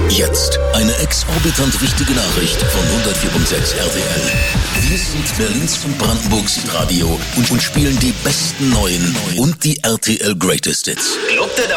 Jetzt eine exorbitant wichtige Nachricht von 104.6 RTL. Wir sind Berlins und Brandenburgs Radio und spielen die besten neuen und die RTL Greatest Hits. Glaubt ihr,